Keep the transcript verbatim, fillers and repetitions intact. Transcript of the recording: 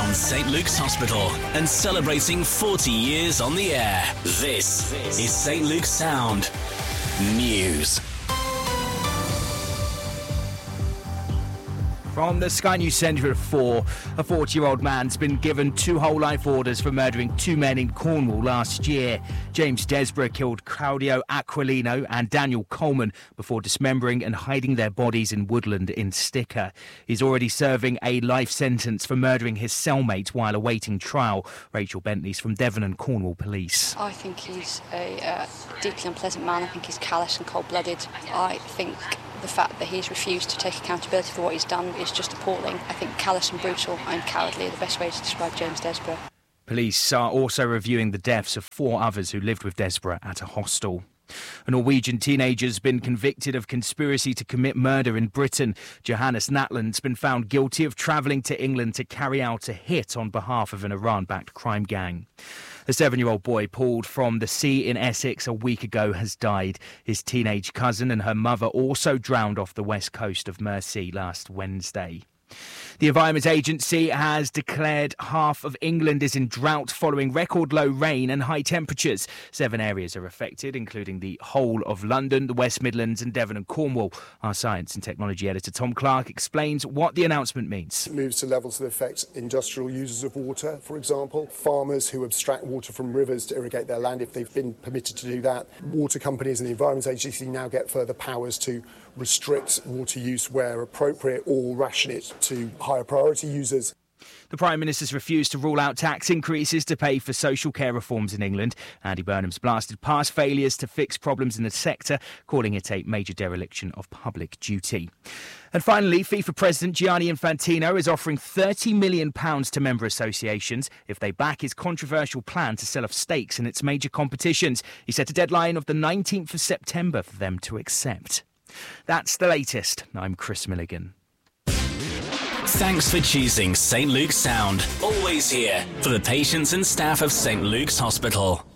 on St Luke's Hospital and celebrating forty years on the air. This is St Luke's Sound News. From the Sky News Centre at four, a forty-year-old man's been given two whole life orders for murdering two men in Cornwall last year. James Desborough killed Claudio Aquilino and Daniel Coleman before dismembering and hiding their bodies in woodland in Sticker. He's already serving a life sentence for murdering his cellmate while awaiting trial. Rachel Bentley's from Devon and Cornwall Police. I think he's a uh, deeply unpleasant man. I think he's callous and cold-blooded. I think the fact that he's refused to take accountability for what he's done is just appalling. I think callous and brutal and cowardly are the best way to describe James Desborough. Police are also reviewing the deaths of four others who lived with Desborough at a hostel. A Norwegian teenager has been convicted of conspiracy to commit murder in Britain. Johannes Natland's been found guilty of travelling to England to carry out a hit on behalf of an Iran-backed crime gang. A seven-year-old boy pulled from the sea in Essex a week ago has died. His teenage cousin and her mother also drowned off the west coast of Mersey last Wednesday. The Environment Agency has declared half of England is in drought following record low rain and high temperatures. Seven areas are affected, including the whole of London, the West Midlands and Devon and Cornwall. Our science and technology editor Tom Clark explains what the announcement means. It moves to levels that affect industrial users of water, for example, farmers who abstract water from rivers to irrigate their land if they've been permitted to do that. Water companies and the Environment Agency now get further powers to restrict water use where appropriate or ration it to higher priority users. The Prime Minister's refused to rule out tax increases to pay for social care reforms in England. Andy Burnham's blasted past failures to fix problems in the sector, calling it a major dereliction of public duty. And finally, FIFA President Gianni Infantino is offering thirty million pounds to member associations if they back his controversial plan to sell off stakes in its major competitions. He set a deadline of the nineteenth of September for them to accept. That's the latest. I'm Chris Milligan. Thanks for choosing St Luke's Sound. Always here for the patients and staff of St Luke's Hospital.